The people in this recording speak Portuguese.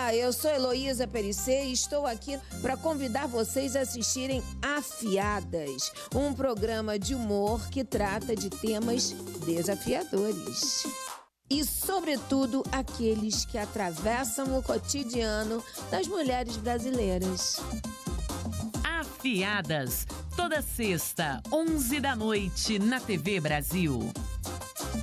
Olá, eu sou Heloísa Perissé e estou aqui para convidar vocês a assistirem Afiadas, um programa de humor que trata de temas desafiadores. E, sobretudo, aqueles que atravessam o cotidiano das mulheres brasileiras. Afiadas, toda sexta, 11 da noite, na TV Brasil.